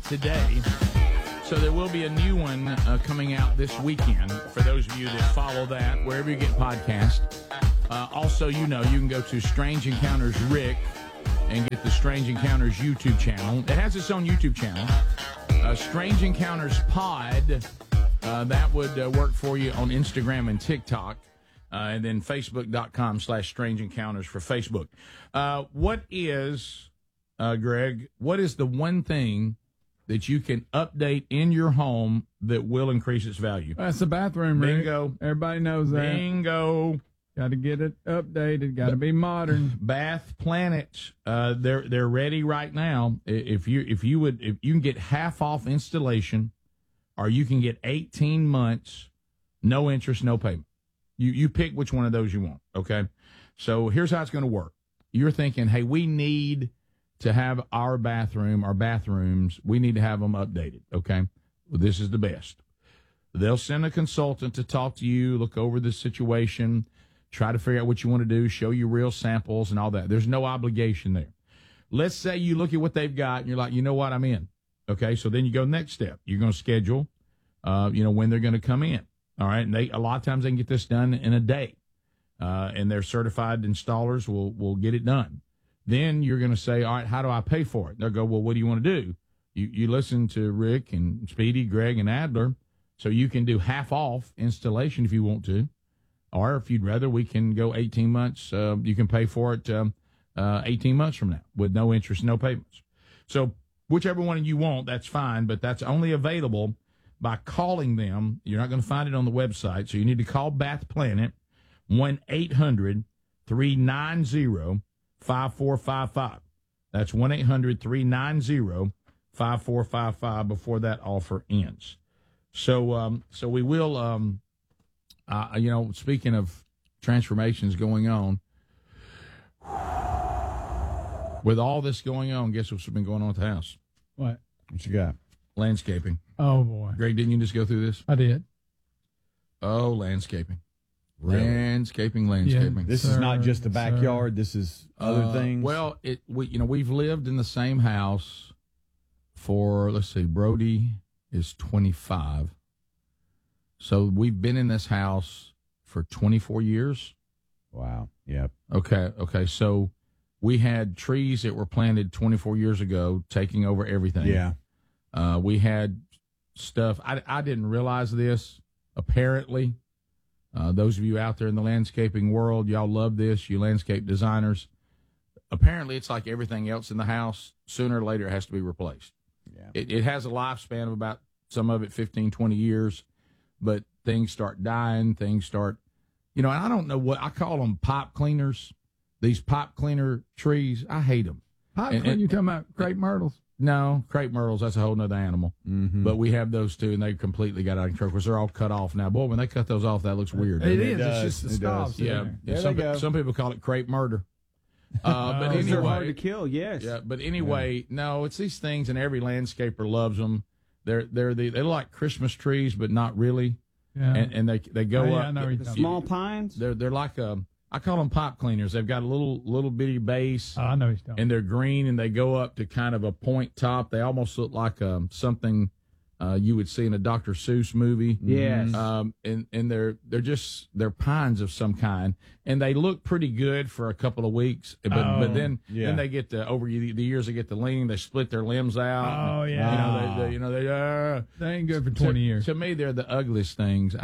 today. So there will be a new one coming out this weekend for those of you that follow that, wherever you get podcasts. Also, you can go to Strange Encounters Rick and get the Strange Encounters YouTube channel. It has its own YouTube channel. Strange Encounters Pod, that would work for you on Instagram and TikTok. And then Facebook.com/Strange Encounters for Facebook. What is, Greg, what is the one thing that you can update in your home that will increase its value? That's the bathroom, Rick. Bingo. Everybody knows that. Bingo. Got to get it updated. Got to be modern. Bath Planet, they're ready right now. If you can get half off installation, or you can get 18 months, no interest, no payment. You pick which one of those you want. Okay, so here's how it's going to work. You're thinking, hey, we need to have our bathrooms, we need to have them updated. Okay, well, this is the best. They'll send a consultant to talk to you, look over the situation, try to figure out what you want to do, show you real samples and all that. There's no obligation there. Let's say you look at what they've got and you're like, you know what, I'm in. Okay, so then you go next step. You're going to schedule, when they're going to come in. All right, and a lot of times they can get this done in a day, and their certified installers will get it done. Then you're going to say, all right, how do I pay for it? They'll go, well, what do you want to do? You listen to Rick and Speedy, Greg, and Adler, so you can do half off installation if you want to. Or if you'd rather, we can go 18 months. You can pay for it 18 months from now with no interest, no payments. So whichever one you want, that's fine, but that's only available by calling them. You're not going to find it on the website, so you need to call Bath Planet, 1-800-390-5455. That's 1-800-390-5455 before that offer ends. So we will, speaking of transformations going on, with all this going on, guess what's been going on at the house? What you got? Landscaping. Oh, boy. Greg, didn't you just go through this? I did. Oh, landscaping. Really? Landscaping. Yeah, this is not just the backyard. This is other things. Well, we've lived in the same house for, let's see, Brody is 25. So we've been in this house for 24 years. Wow. Yep. Okay. So we had trees that were planted 24 years ago taking over everything. Yeah. We had stuff. I didn't realize this. Apparently, those of you out there in the landscaping world, y'all love this, you landscape designers. Apparently, it's like everything else in the house. Sooner or later, it has to be replaced. Yeah. It has a lifespan of about, some of it 15, 20 years, but things start dying. Things start, and I don't know what, I call them pipe cleaners. These pipe cleaner trees, I hate them. You talking about crepe myrtles? No, crepe myrtles, that's a whole nother animal. Mm-hmm. But we have those too, and they completely got out of control because they're all cut off now. Boy, when they cut those off, that looks weird. It is. Does. It's just the It stalks. does. Yeah. Some people call it crepe murder. But Those anyway, are hard to kill. Yes. Yeah. But anyway, no, it's these things, and every landscaper loves them. They're like Christmas trees, but not really. Yeah. And they go up. I know what you're talking Small pines? They're like I call them pipe cleaners. They've got a little bitty base. I know what you're talking And they're green, and they go up to kind of a point top. They almost look like something you would see in a Dr. Seuss movie. Yes. And they're pines of some kind, and they look pretty good for a couple of weeks. But then they get over the years, they get the lean. They split their limbs out. Oh, yeah. They ain't good for 20 years. To me, they're the ugliest things.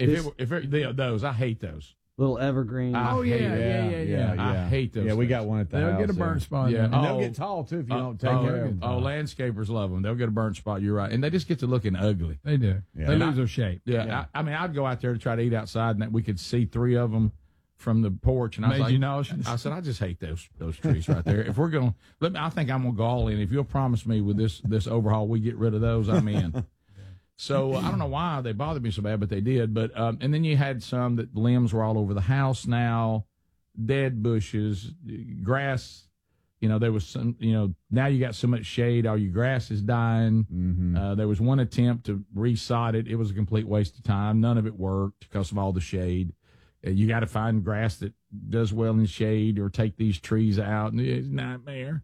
Those, I hate those. Little evergreen. I hate it. Yeah. I hate those. Yeah, we things. got one at the They'll house. get a burnt spot. Yeah. And they'll get tall, too, if you don't take care of them. Landscapers love them. They'll get a burnt spot. You're right. And they just get to looking ugly. They do. Yeah. They lose their shape. Yeah. I'd go out there to try to eat outside, and we could see three of them from the porch. And I was Made like, you nauseous? I said, I just hate those trees right there. If we're going to, I think I'm going to go all in. If you'll promise me with this overhaul, we get rid of those, I'm in. So I don't know why they bothered me so bad, but they did. But and then you had some that limbs were all over the house now, dead bushes, grass. There was some. Now you got so much shade, all your grass is dying. Mm-hmm. There was one attempt to resod it. It was a complete waste of time. None of it worked because of all the shade. You got to find grass that does well in shade, or take these trees out. And it's a nightmare.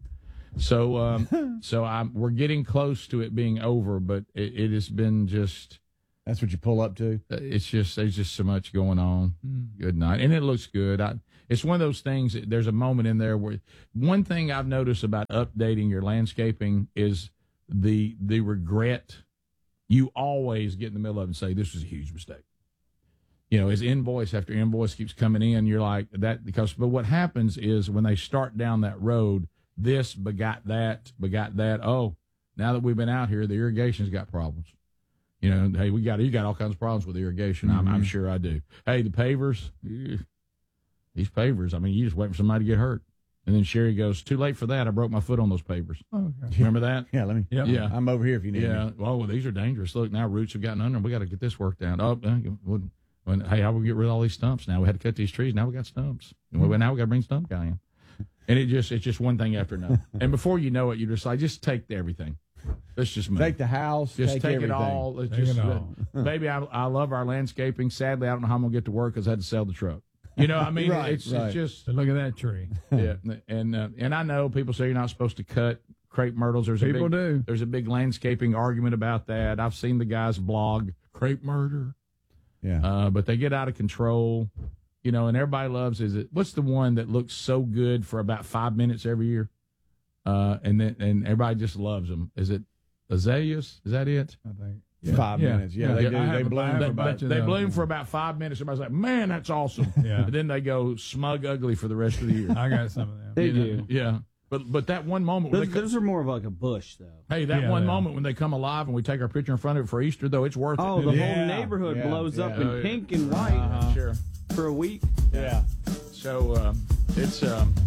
So we're getting close to it being over, but it has been just. That's what you pull up to? There's just so much going on. Good night. And it looks good. It's one of those things, there's a moment in there where one thing I've noticed about updating your landscaping is the regret. You always get in the middle of it and say, this was a huge mistake. As invoice after invoice keeps coming in, you're like that but what happens is when they start down that road, this begot that. Oh, now that we've been out here, the irrigation's got problems. Hey, you got all kinds of problems with irrigation. Mm-hmm. I'm sure I do. Hey, the pavers, these pavers, you just wait for somebody to get hurt. And then Sherry goes, too late for that. I broke my foot on those pavers. Oh, okay. Remember that? Yeah, Yeah. I'm over here if you need me. Well, these are dangerous. Look, now roots have gotten under them. We got to get this worked out. Oh, hey, how will we get rid of all these stumps now? We had to cut these trees. Now we got stumps. Now we got to bring stump guy in. And it's just one thing after another. And before you know it, you're just like, just take everything. Let's just move. Take the house. Just take everything. it all. Baby, I love our landscaping. Sadly, I don't know how I'm going to get to work because I had to sell the truck. Right, it's just. Look at that tree. Yeah, and I know people say you're not supposed to cut crepe myrtles. There's a big landscaping argument about that. I've seen the guys blog crepe murder. Yeah. But they get out of control. And everybody loves what's the one that looks so good for about 5 minutes every year? And everybody just loves them. Is it azaleas? Is that it? I think. Yeah. 5 minutes. Yeah, they do. They bloom for about 5 minutes. Everybody's like, man, that's awesome. Yeah. But then they go smug ugly for the rest of the year. I got some of them. They do. Yeah. But that one moment. Those are more of like a bush, though. Hey, one moment when they come alive and we take our picture in front of it for Easter, though, it's worth it. Oh, the whole neighborhood blows up in pink and white sure. for a week. Yeah. So it's.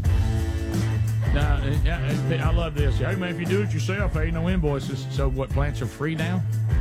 I love this. Hey, man, if you do it yourself, hey, no invoices. So what, plants are free now?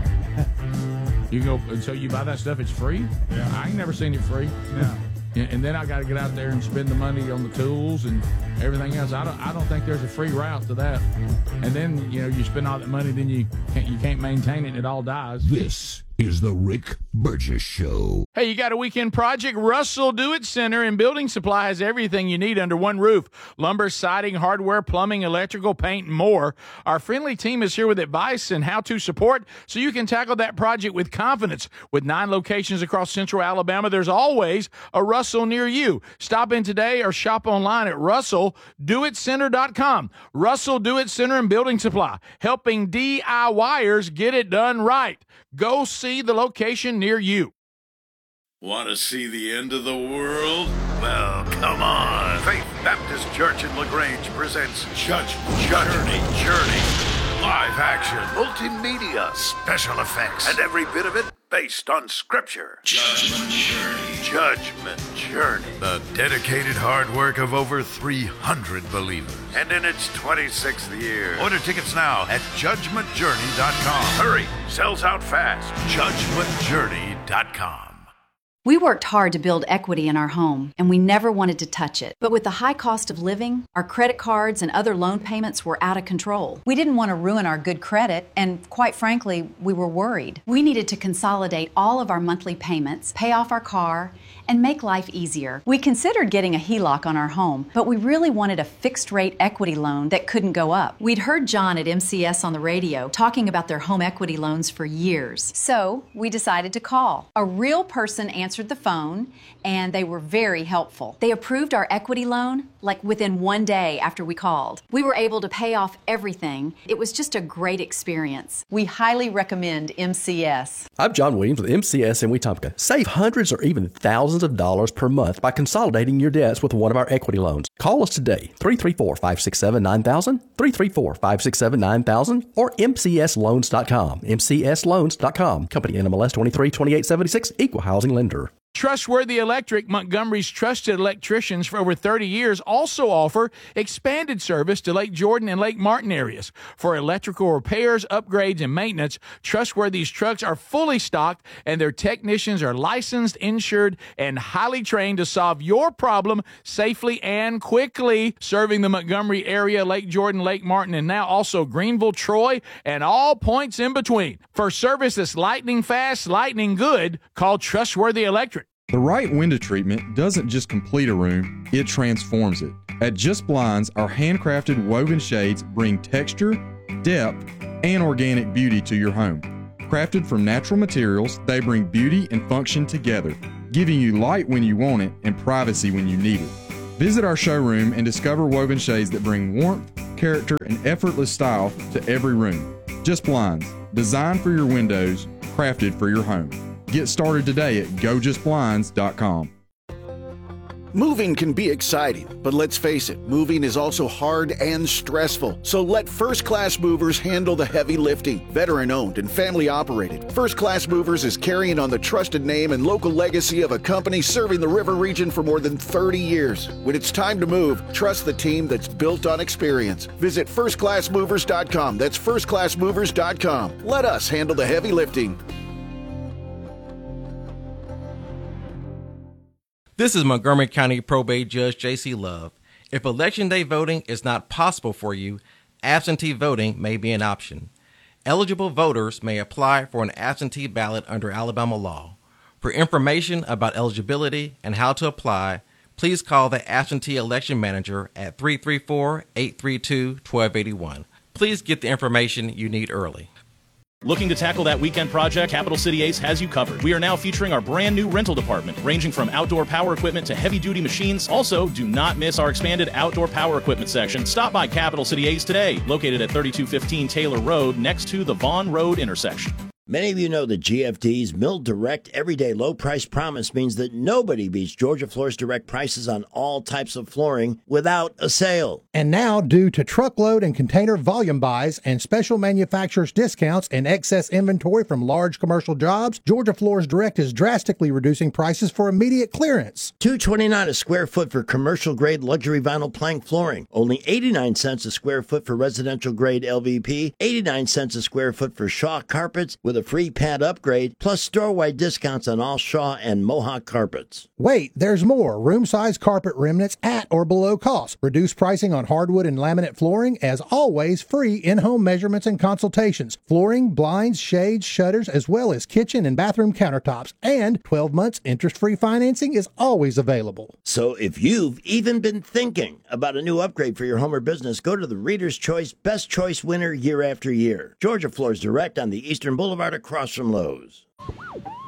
You can go, so you buy that stuff, it's free? Yeah. I ain't never seen it free. Yeah. And then I got to get out there and spend the money on the tools and everything else. I don't think there's a free route to that. And then, you spend all that money, then you can't maintain it and it all dies. This is the Rick Burgess Show. Hey, you got a weekend project? Russell Do-It Center and Building Supply has everything you need under one roof. Lumber, siding, hardware, plumbing, electrical, paint, and more. Our friendly team is here with advice and how-to support so you can tackle that project with confidence. With 9 locations across central Alabama, there's always a Russell near you. Stop in today or shop online at RussellDoItCenter.com. Russell Do-It Center and Building Supply, helping DIYers get it done right. Go see the location near you. Want to see the end of the world? Well, come on. Faith Baptist Church in LaGrange presents Judgment Journey. Live action, multimedia, special effects, and every bit of it based on Scripture. Judgment Journey. The dedicated hard work of over 300 believers. And in its 26th year. Order tickets now at judgmentjourney.com. Hurry, sells out fast. judgmentjourney.com. We worked hard to build equity in our home, and we never wanted to touch it. But with the high cost of living, our credit cards and other loan payments were out of control. We didn't want to ruin our good credit, and quite frankly, we were worried. We needed to consolidate all of our monthly payments, pay off our car, and make life easier. We considered getting a HELOC on our home, but we really wanted a fixed-rate equity loan that couldn't go up. We'd heard John at MCS on the radio talking about their home equity loans for years. So we decided to call. A real person answered the phone, and they were very helpful. They approved our equity loan like within 1 day after we called. We were able to pay off everything. It was just a great experience. We highly recommend MCS. I'm John Williams with MCS in Wetumpka. Save hundreds or even thousands of dollars per month by consolidating your debts with one of our equity loans. Call us today, 334-567-9000, 334-567-9000, or mcsloans.com, mcsloans.com. Company NMLS 232876, Equal Housing Lender. Trustworthy Electric, Montgomery's trusted electricians for over 30 years, also offer expanded service to Lake Jordan and Lake Martin areas. For electrical repairs, upgrades, and maintenance, Trustworthy's trucks are fully stocked, and their technicians are licensed, insured, and highly trained to solve your problem safely and quickly. Serving the Montgomery area, Lake Jordan, Lake Martin, and now also Greenville, Troy, and all points in between. For service that's lightning fast, lightning good, call Trustworthy Electric. The right window treatment doesn't just complete a room, it transforms it. At Just Blinds, our handcrafted woven shades bring texture, depth, and organic beauty to your home. Crafted from natural materials, they bring beauty and function together, giving you light when you want it and privacy when you need it. Visit our showroom and discover woven shades that bring warmth, character, and effortless style to every room. Just Blinds, designed for your windows, crafted for your home. Get started today at gojustblinds.com. Moving can be exciting, but let's face it, moving is also hard and stressful. So let First Class Movers handle the heavy lifting. Veteran-owned and family-operated, First Class Movers is carrying on the trusted name and local legacy of a company serving the river region for more than 30 years. When it's time to move, trust the team that's built on experience. Visit firstclassmovers.com. That's firstclassmovers.com. Let us handle the heavy lifting. This is Montgomery County Probate Judge J.C. Love. If Election Day voting is not possible for you, absentee voting may be an option. Eligible voters may apply for an absentee ballot under Alabama law. For information about eligibility and how to apply, please call the absentee election manager at 334-832-1281. Please get the information you need early. Looking to tackle that weekend project? Capital City Ace has you covered. We are now featuring our brand new rental department, ranging from outdoor power equipment to heavy-duty machines. Also, do not miss our expanded outdoor power equipment section. Stop by Capital City Ace today, located at 3215 Taylor Road, next to the Vaughn Road intersection. Many of you know that GFD's Mill Direct Everyday Low Price Promise means that nobody beats Georgia Floors Direct prices on all types of flooring without a sale. And now, due to truckload and container volume buys and special manufacturers' discounts and excess inventory from large commercial jobs, Georgia Floors Direct is drastically reducing prices for immediate clearance. $229 a square foot for commercial-grade luxury vinyl plank flooring. Only 89 cents a square foot for residential-grade LVP. 89 cents a square foot for Shaw carpets with a free pad upgrade, plus store-wide discounts on all Shaw and Mohawk carpets. Wait, there's more. Room-size carpet remnants at or below cost. Reduced pricing on hardwood and laminate flooring. As always, free in-home measurements and consultations. Flooring, blinds, shades, shutters, as well as kitchen and bathroom countertops. And 12 months interest-free financing is always available. So if you've even been thinking about a new upgrade for your home or business, go to the Reader's Choice Best Choice winner year after year. Georgia Floors Direct on the Eastern Boulevard across from Lowe's.